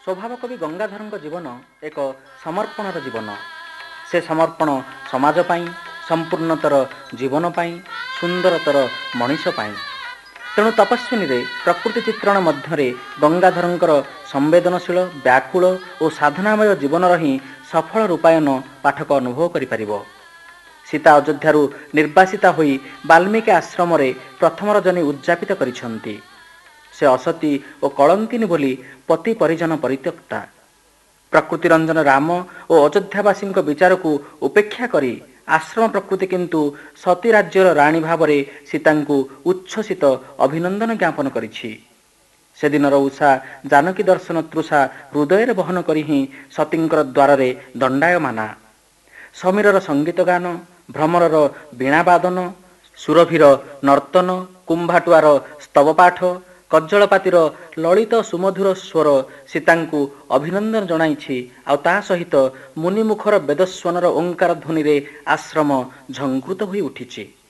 स्वभाव कवि गंगाधर जीवन एक समर्पणर जीवन। से समर्पण समाज पाई, संपूर्णतर जीवन पाई, सुंदरतर मनीष पाई। तेणु तपस्विनी रे प्रकृति चित्रण मध्य गंगाधर संवेदनशील व्याकुल और साधनामय जीवन ही सफल रूपायन पाठक अनुभव करिपारिबो। सीता अयोध्यारू निर्वासिता होई वाल्मीकि आश्रम प्रथम रजनी उद्यापित करिसेंती। से असती और कलंकिनी बोली पति परिजन परित्यक्ता। प्रकृति रंजन राम और अयोध्यावासी विचार को उपेक्षा करी आश्रम प्रकृति किंतु सती राज्यर राणी भाव सीता को उच्छ्वसित अभिनंदन ज्ञापन करिछि। से दिनर उषा जानकी दर्शन तृषा हृदय बहन करी ही सतींकर द्वार दंडायमाना। समीरर संगीत गान, भ्रमरर वीणावादन, सुरभीर नर्तन, कुंभाटुआर स्तवपाठ, कज्जलपातिर ललित सुमधुर स्वर सीता को अभिनंदन जनाइछि। आ ता सहित मुनिमुखर वेदस्वनर ओंकार ध्वनि आश्रम झंकृत होई उठिछि।